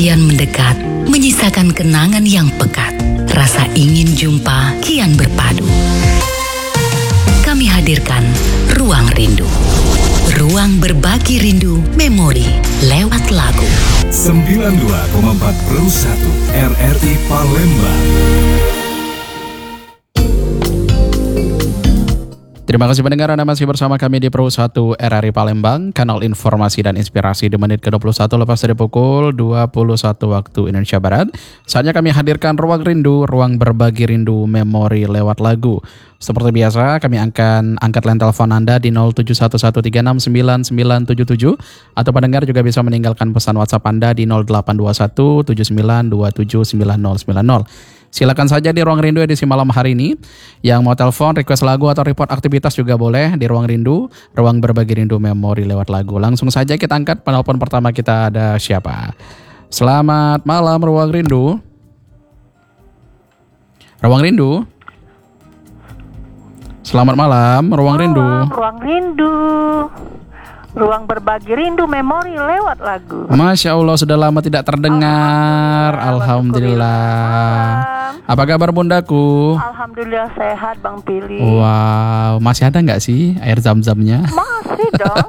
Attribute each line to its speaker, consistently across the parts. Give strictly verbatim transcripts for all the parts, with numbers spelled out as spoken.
Speaker 1: kian mendekat, menyisakan kenangan yang pekat. Rasa ingin jumpa kian berpadu. Kami hadirkan Ruang Rindu. Ruang berbagi rindu memori lewat lagu.
Speaker 2: sembilan puluh dua koma empat Pro satu R R I Palembang.
Speaker 3: Terima kasih pendengar, Anda masih bersama kami di Pro satu R R I Palembang, kanal informasi dan inspirasi di menit ke dua puluh satu lepas dari pukul dua puluh satu waktu Indonesia Barat. Saatnya kami hadirkan Ruang Rindu, ruang berbagi rindu memori lewat lagu. Seperti biasa, kami akan angkat line telepon Anda di nol tujuh satu satu tiga enam sembilan sembilan tujuh tujuh atau pendengar juga bisa meninggalkan pesan WhatsApp Anda di nol delapan dua satu tujuh sembilan dua tujuh sembilan nol sembilan nol. Silakan saja di Ruang Rindu edisi malam hari ini. Yang mau telepon, request lagu atau report aktivitas juga boleh di Ruang Rindu, ruang berbagi rindu memori lewat lagu. Langsung saja kita angkat penelpon pertama, kita ada siapa? Selamat malam Ruang Rindu. Ruang Rindu. Selamat malam Ruang Rindu.
Speaker 4: Ruang Rindu. Ruang berbagi rindu memori lewat lagu.
Speaker 3: Masya Allah, sudah lama tidak terdengar. Alhamdulillah. Apa kabar bundaku?
Speaker 4: Alhamdulillah sehat Bang Pili.
Speaker 3: Wow, masih ada nggak sih air zam-zamnya?
Speaker 4: Masih dong.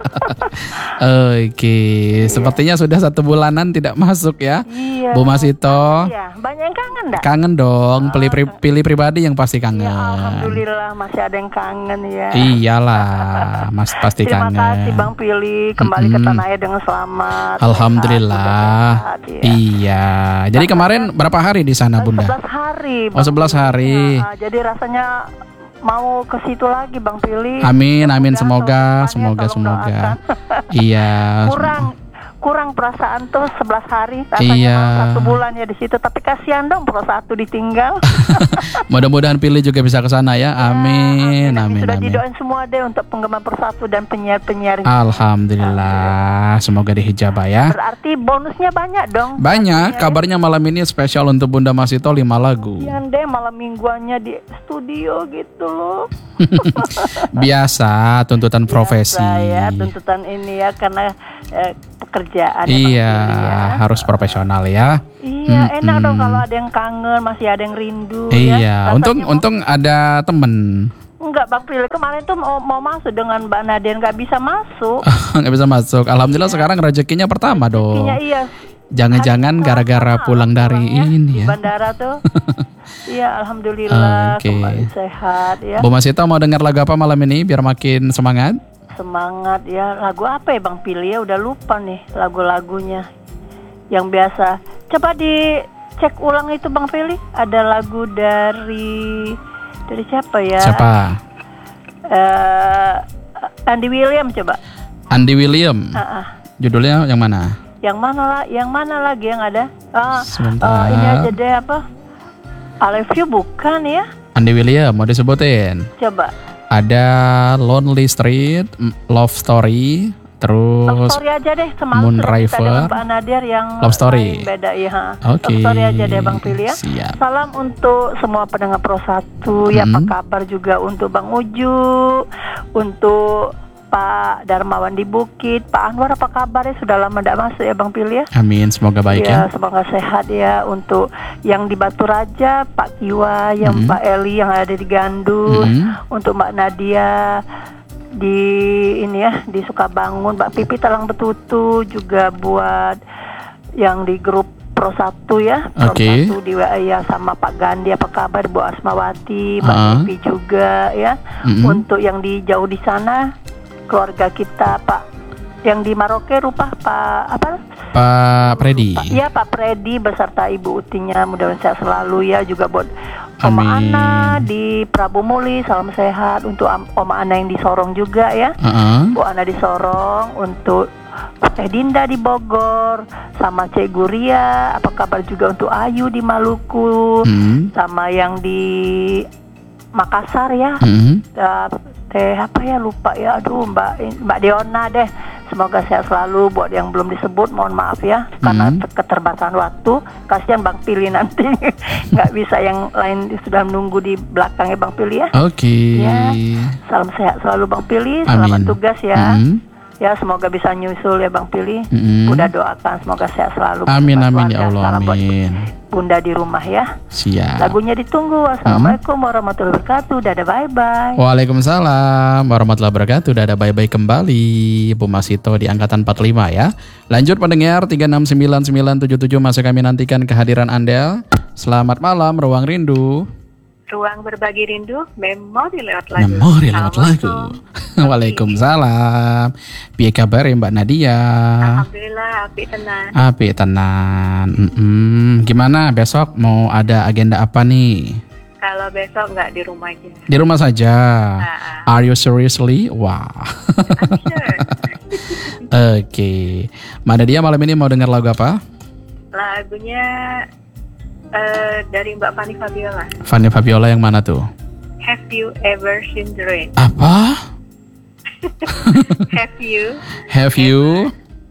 Speaker 3: Oke, sepertinya sudah satu bulanan tidak masuk ya.
Speaker 4: Iya.
Speaker 3: Bu Masito.
Speaker 4: Iya, banyak yang kangen dah.
Speaker 3: Kangen dong, pilih, pri, pilih pribadi yang pasti kangen.
Speaker 4: Ya, alhamdulillah masih ada yang kangen ya.
Speaker 3: Iyalah, Mas pasti
Speaker 4: Terima
Speaker 3: kangen.
Speaker 4: kasih Bang Pili, kembali
Speaker 3: Mm-mm.
Speaker 4: ke tanah air dengan selamat.
Speaker 3: Alhamdulillah.
Speaker 4: Sehat, sehat, ya.
Speaker 3: Iya. Jadi kemarin berapa hari di sana, Bunda?
Speaker 4: sebelas hari.
Speaker 3: Oh, sebelas hari.
Speaker 4: Nah, jadi rasanya mau ke situ lagi Bang Pili.
Speaker 3: Amin, amin, semoga,
Speaker 4: Mudah-mudahan
Speaker 3: semoga,
Speaker 4: tolong
Speaker 3: semoga.
Speaker 4: doakan.
Speaker 3: Iya.
Speaker 4: kurang kurang perasaan tuh sebelas hari, rasanya
Speaker 3: Iya.
Speaker 4: mau satu bulan ya di situ, tapi kasihan dong Pro satu ditinggal.
Speaker 3: Mudah-mudahan Pilih juga bisa ke sana ya. Amin,
Speaker 4: Ya,
Speaker 3: amin,
Speaker 4: sudah
Speaker 3: amin.
Speaker 4: didoain semua deh untuk penggemar Pro satu dan penyiar-penyiar.
Speaker 3: Alhamdulillah, semoga dihijabah ya.
Speaker 4: Berarti bonusnya banyak dong.
Speaker 3: Banyak, kabarnya malam ini spesial untuk Bunda Masito lima lagu.
Speaker 4: Iya deh, malam mingguannya di studio gitu loh.
Speaker 3: Biasa, tuntutan profesi.
Speaker 4: Biasa ya, tuntutan ini ya, karena eh, pekerjaan.
Speaker 3: Iya,
Speaker 4: ya.
Speaker 3: harus profesional ya.
Speaker 4: Iya,
Speaker 3: Mm-mm.
Speaker 4: enak dong kalau ada yang kangen, masih ada yang rindu.
Speaker 3: Iya,
Speaker 4: ya. Rasanya
Speaker 3: untung
Speaker 4: mau-
Speaker 3: untung ada temen.
Speaker 4: Enggak Bang Pili, kemarin tuh mau, mau masuk dengan Mbak Nadia, nggak bisa masuk.
Speaker 3: Nggak bisa masuk. Alhamdulillah sekarang rezekinya pertama dong.
Speaker 4: Rezekinya iya.
Speaker 3: Jangan-jangan
Speaker 4: Hari
Speaker 3: gara-gara
Speaker 4: pertama
Speaker 3: pulang dari
Speaker 4: pulangnya
Speaker 3: ini
Speaker 4: di
Speaker 3: ya.
Speaker 4: bandara tuh. Iya, alhamdulillah
Speaker 3: Oke.
Speaker 4: kembali sehat ya.
Speaker 3: Bu Masito mau dengar lagu apa malam ini biar makin semangat?
Speaker 4: Semangat ya. Lagu apa ya Bang Pili ya? Udah lupa nih lagu-lagunya yang biasa. Coba dicek ulang itu Bang Pili. Ada lagu dari dari siapa ya?
Speaker 3: Siapa?
Speaker 4: Eh, Andy William coba.
Speaker 3: Andy William.
Speaker 4: Ah, ah.
Speaker 3: Judulnya yang mana?
Speaker 4: Yang mana lah? Yang mana lagi yang ada? Ah,
Speaker 3: Sebentar.
Speaker 4: ah, ini aja deh apa? I Love You bukan ya?
Speaker 3: Andy William mau disebutin?
Speaker 4: Coba.
Speaker 3: Ada Lonely Street, M- Love Story,
Speaker 4: Love
Speaker 3: terus
Speaker 4: Story aja deh. Semalam
Speaker 3: Moon
Speaker 4: sudah kita
Speaker 3: River.
Speaker 4: dengan Pak Nadir yang
Speaker 3: Love Story.
Speaker 4: lain beda ya. ha.
Speaker 3: Oke.
Speaker 4: Love Story aja deh Bang Pili ya.
Speaker 3: Siap.
Speaker 4: Salam untuk semua pendengar Pro satu. Ya,
Speaker 3: Hmm.
Speaker 4: apa kabar juga untuk Bang Uju, untuk Pak Darmawan di Bukit, Pak Anwar apa kabarnya? Sudah lama tidak masuk ya Bang Pili ya.
Speaker 3: Amin, semoga baik ya.
Speaker 4: Ya, semoga sehat ya. Untuk yang di Batu Raja, Pak Kiwa, yang
Speaker 3: Mhm.
Speaker 4: Pak Eli yang ada di Gandus,
Speaker 3: Mhm.
Speaker 4: untuk Mbak Nadia di ini ya di Sukabangun, Mbak Pipi Talang Betutu, juga buat yang di grup Pro satu ya, Pro
Speaker 3: Oke.
Speaker 4: satu di W A ya, sama Pak Gandhi apa kabar, Bu Asmawati, Mbak
Speaker 3: Ha.
Speaker 4: Pipi juga ya.
Speaker 3: Mhm.
Speaker 4: Untuk yang di jauh di sana, keluarga kita Pak yang di Maroke, rupa Pak apa?
Speaker 3: Pak Freddy.
Speaker 4: Pak- Iya Pak Freddy beserta Ibu Utinya, mudah-mudahan sehat selalu ya. Juga buat Oma
Speaker 3: Amin.
Speaker 4: Ana di Prabu Muli, salam sehat. Untuk Am- Oma Ana yang di Sorong juga ya,
Speaker 3: Heeh.
Speaker 4: Bu Ana di Sorong. Untuk Teh Dinda di Bogor, sama Cek Guria, apa kabar juga untuk Ayu di Maluku,
Speaker 3: Hmm.
Speaker 4: sama yang di Makassar ya.
Speaker 3: Hmm.
Speaker 4: Uh, teh apa ya lupa ya, aduh Mbak Mbak Deona deh, semoga sehat selalu. Buat yang belum disebut mohon maaf ya, karena
Speaker 3: Hmm.
Speaker 4: ter- keterbatasan waktu. Kasihan Bang Pili nanti nggak bisa, yang lain sudah menunggu di belakangnya Bang Pili ya.
Speaker 3: Oke.
Speaker 4: Ya. Salam sehat selalu Bang Pili, selamat
Speaker 3: Amin.
Speaker 4: tugas ya.
Speaker 3: Hmm.
Speaker 4: Ya semoga bisa nyusul ya Bang Pili.
Speaker 3: Mm-mm.
Speaker 4: Bunda doakan semoga sehat selalu.
Speaker 3: Amin
Speaker 4: bersama
Speaker 3: amin ya
Speaker 4: keluarga.
Speaker 3: Allah,
Speaker 4: Salam buat
Speaker 3: amin.
Speaker 4: Bunda di rumah ya.
Speaker 3: Siap.
Speaker 4: Lagunya ditunggu. Wassalamualaikum warahmatullahi wabarakatuh. Dadah bye bye.
Speaker 3: Waalaikumsalam warahmatullahi wabarakatuh. Dadah bye-bye kembali Bu Masito di angkatan empat puluh lima ya. Lanjut pendengar tiga enam sembilan sembilan tujuh tujuh masih kami nantikan kehadiran Anda. Selamat malam Ruang Rindu.
Speaker 4: Ruang berbagi rindu, memori lewat lagu.
Speaker 3: Memori lewat lagu. Waalaikumsalam. Piye kabar ya Mbak Nadia?
Speaker 4: Alhamdulillah, api tenang.
Speaker 3: Api tenan. Mm-mm. Gimana besok mau ada agenda apa nih?
Speaker 4: Kalau besok nggak di rumah aja.
Speaker 3: Di rumah saja.
Speaker 4: Nah.
Speaker 3: Are you seriously? Wah.
Speaker 4: I'm sure.
Speaker 3: Oke. Mbak Nadia malam ini mau dengar lagu apa?
Speaker 4: Lagunya uh, dari Mbak Fanny Fabiola.
Speaker 3: Fanny Fabiola yang mana tuh?
Speaker 4: Have you ever seen the rain?
Speaker 3: Apa?
Speaker 4: Have you
Speaker 3: Have you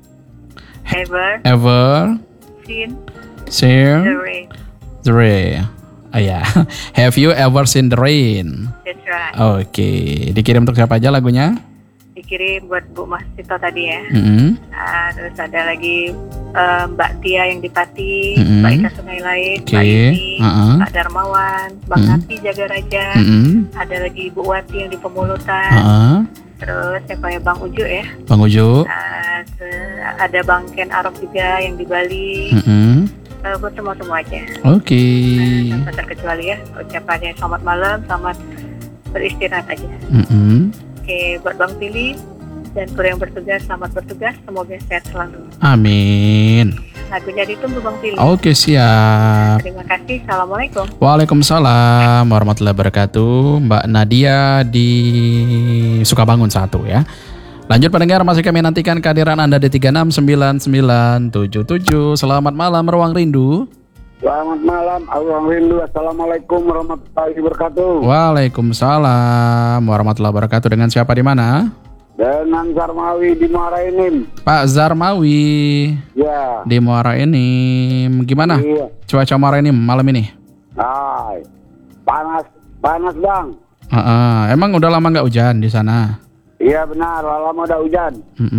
Speaker 4: ever
Speaker 3: ever
Speaker 4: seen
Speaker 3: seen
Speaker 4: the rain?
Speaker 3: the rain? Oh ya. Have you ever seen the rain?
Speaker 4: That's right.
Speaker 3: Oke. Dikirim untuk siapa aja lagunya?
Speaker 4: Dikirim buat Bu Mas Tito tadi ya.
Speaker 3: Mm-mm.
Speaker 4: Nah, terus ada lagi uh, Mbak Tia yang di Pati,
Speaker 3: Mm-mm.
Speaker 4: Mbak Ika Sungai Lain,
Speaker 3: Oke.
Speaker 4: Mbak Yuni,
Speaker 3: Uh-uh.
Speaker 4: Pak Darmawan, Bang
Speaker 3: Mm-mm.
Speaker 4: Napi Jaga Raja,
Speaker 3: Mm-mm.
Speaker 4: ada lagi Bu Wati yang di Pemulutan,
Speaker 3: Uh-uh.
Speaker 4: terus siapa ya Bang Uju ya,
Speaker 3: Bang Uju.
Speaker 4: nah, terus ada Bang Ken Arok juga yang di Bali,
Speaker 3: Mm-mm.
Speaker 4: uh, buat semua-semua aja.
Speaker 3: Oke.
Speaker 4: Nah, tanpa terkecuali ya, ucapannya selamat malam, selamat beristirahat aja.
Speaker 3: Mm-mm.
Speaker 4: Oke, buat Bang Pili dan kru yang bertugas, selamat bertugas, semoga sehat selalu.
Speaker 3: Amin.
Speaker 4: Lagunya ditunggu Bang Pili.
Speaker 3: Oke, siap.
Speaker 4: Terima kasih, Assalamualaikum.
Speaker 3: Waalaikumsalam warahmatullahi wabarakatuh. Mbak Nadia di Sukabangun satu ya. Lanjut pendengar, masih kami nantikan kehadiran Anda di tiga enam sembilan sembilan tujuh tujuh. Selamat malam Ruang Rindu.
Speaker 5: Selamat malam, Ruang Rindu. Assalamualaikum warahmatullahi wabarakatuh.
Speaker 3: Waalaikumsalam warahmatullahi wabarakatuh. Dengan siapa di mana?
Speaker 5: Dengan Zarmawi di Muara Enim.
Speaker 3: Pak Zarmawi
Speaker 5: Ya.
Speaker 3: di Muara Enim. Gimana
Speaker 5: Iya.
Speaker 3: cuaca Muara Enim malam ini?
Speaker 5: Hai. Panas, panas bang.
Speaker 3: Uh-uh. Emang udah lama nggak hujan di sana?
Speaker 5: Iya benar, lama udah hujan.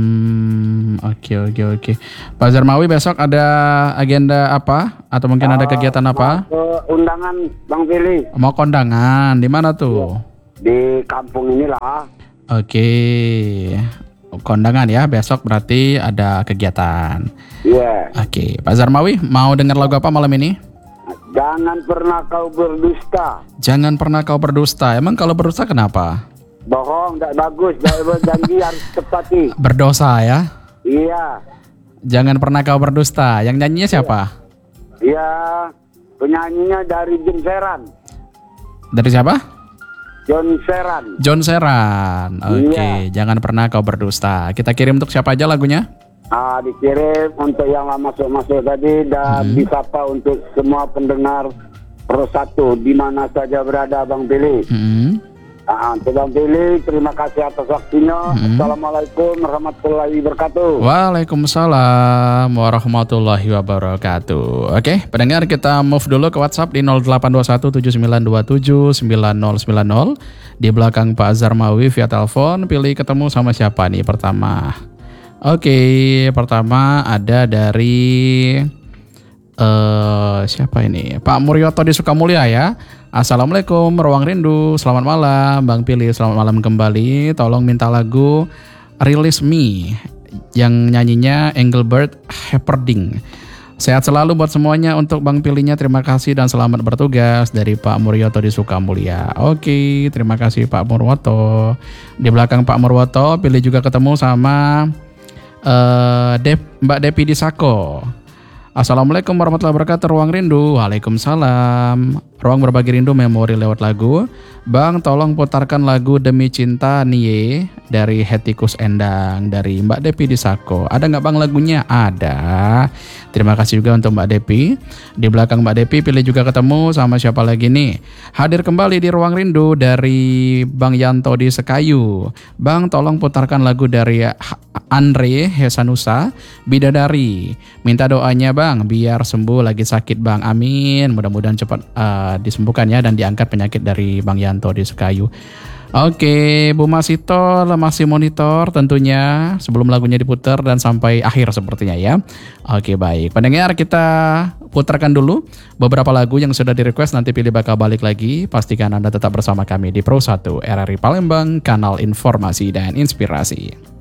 Speaker 3: Hmm, oke oke oke. Pak Zarmawi besok ada agenda apa? Atau mungkin ada kegiatan apa?
Speaker 5: Ke undangan Bang Pilih
Speaker 3: Mau kondangan di mana tuh?
Speaker 5: di kampung inilah.
Speaker 3: Oke, kondangan ya besok berarti ada kegiatan.
Speaker 5: Iya.
Speaker 3: Oke, Pak Zarmawi mau dengar lagu apa malam ini?
Speaker 5: Jangan pernah kau berdusta.
Speaker 3: Jangan pernah kau berdusta. Emang kalau berdusta kenapa?
Speaker 5: Bohong, tidak bagus. Janji harus tepati.
Speaker 3: Berdosa ya.
Speaker 5: Iya.
Speaker 3: Jangan pernah kau berdusta. Yang nyanyinya siapa?
Speaker 5: Iya. Penyanyinya dari John Seran.
Speaker 3: Dari siapa?
Speaker 5: John Seran.
Speaker 3: John Seran. Oke,
Speaker 5: Iya.
Speaker 3: jangan pernah kau berdusta. Kita kirim untuk siapa aja lagunya?
Speaker 5: Ah, dikirim untuk yang masuk-masuk tadi dan
Speaker 3: Hmm.
Speaker 5: disapa untuk semua pendengar Pro satu di mana saja berada Bang Billy.
Speaker 3: Hmm.
Speaker 5: Ah, untuk Bang Billy, terima kasih atas waktunya.
Speaker 3: Hmm.
Speaker 5: Assalamualaikum warahmatullahi wabarakatuh.
Speaker 3: Waalaikumsalam warahmatullahi wabarakatuh. Oke, pendengar kita move dulu ke WhatsApp di nol delapan dua satu tujuh sembilan dua tujuh sembilan nol sembilan nol. Di belakang Pak Zarmawi via telepon, pilih ketemu sama siapa nih pertama? Oke, pertama ada dari eh siapa ini? Pak Muryoto di Sukamulya ya. Assalamualaikum Ruang Rindu. Selamat malam Bang Pilih. Selamat malam kembali. Tolong minta lagu Release Me yang nyanyinya Engelbert Humperdinck. Sehat selalu buat semuanya. Untuk Bang Pilihnya terima kasih dan selamat bertugas dari Pak Muryoto di Sukamulya. Oke, terima kasih Pak Murwoto. Di belakang Pak Murwoto, Pilih juga ketemu sama uh, Dep, Mbak Depi di Sako. Assalamualaikum warahmatullahi wabarakatuh Ruang Rindu. Waalaikumsalam. Ruang berbagi rindu memori lewat lagu. Bang tolong putarkan lagu Demi Cinta Nie dari Hetikus Endang dari Mbak Depi di Sako. Ada nggak bang lagunya? Ada. Terima kasih juga untuk Mbak Depi. Di belakang Mbak Depi pilih juga ketemu sama siapa lagi nih. Hadir kembali di Ruang Rindu dari Bang Yanto di Sekayu. Bang tolong putarkan lagu dari Andre Hesanusa Bidadari. Minta doanya bang biar sembuh lagi sakit bang. Amin. Mudah-mudahan cepat uh, disembuhkan ya dan diangkat penyakit dari Bang Yanto di Sekayu. Oke, Bu Masito masih monitor tentunya sebelum lagunya diputar dan sampai akhir sepertinya ya. Oke, baik. Pendengar, kita putarkan dulu beberapa lagu yang sudah di-request, nanti pilih bakal balik lagi. Pastikan Anda tetap bersama kami di Pro satu R R I Palembang, kanal informasi dan inspirasi.